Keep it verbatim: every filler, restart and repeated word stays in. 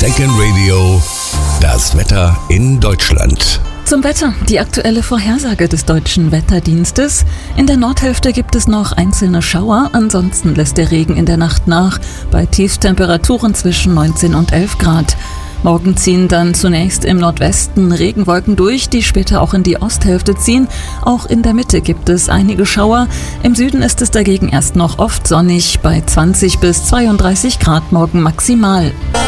Second Radio, das Wetter in Deutschland. Zum Wetter, die aktuelle Vorhersage des Deutschen Wetterdienstes. In der Nordhälfte gibt es noch einzelne Schauer, ansonsten lässt der Regen in der Nacht nach, bei Tiefstemperaturen zwischen neunzehn und elf Grad. Morgen ziehen dann zunächst im Nordwesten Regenwolken durch, die später auch in die Osthälfte ziehen. Auch in der Mitte gibt es einige Schauer. Im Süden ist es dagegen erst noch oft sonnig, bei zwanzig bis zweiunddreißig Grad morgen maximal.